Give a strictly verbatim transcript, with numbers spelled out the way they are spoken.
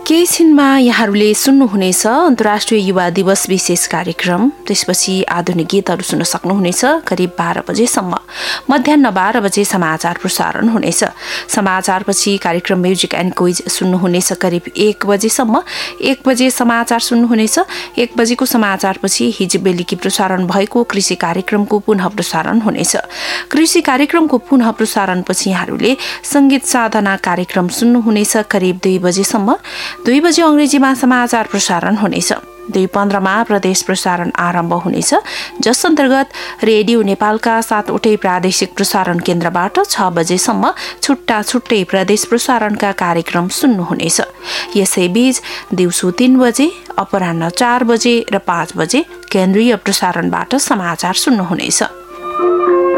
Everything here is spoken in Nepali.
केही छिनमा यहाँहरूले सुन्नुहुनेछ अन्तर्राष्ट्रिय युवा दिवस विशेष कार्यक्रम। त्यसपछि आधुनिक गीतहरू सुन्न सक्नुहुनेछ करिब बाह्र बजेसम्म। मध्याह बाह्र बजे समाचार प्रसारण हुनेछ। समाचारपछि कार्यक्रम म्युजिक एन्ड क्विज सुन्नुहुनेछ करिब एक बजेसम्म। एक बजे समाचार सुन्नुहुनेछ। एक बजेको समाचारपछि हिजो बेलुकी प्रसारण भएको कृषि कार्यक्रमको पुनः प्रसारण हुनेछ। कृषि कार्यक्रमको पुनः प्रसारणपछि यहाँहरूले संगीत साधना कार्यक्रम सुन्नुहुनेछ करिब दुई बजेसम्म। दुई बजे अंग्रेजीमा समाचार प्रसारण हुनेछ। दुई पन्ध्रमा प्रदेश प्रसारण आरम्भ हुनेछ, जस अन्तर्गत रेडियो नेपालका सातवटै प्रादेशिक प्रसारण केन्द्रबाट छ बजेसम्म छुट्टा छुट्टै प्रदेश प्रसारणका कार्यक्रम सुन्नुहुनेछ। यसैबीच दिउँसो तीन बजे, अपराह्न चार बजे र पाँच बजे केन्द्रीय प्रसारणबाट समाचार सुन्नुहुनेछ।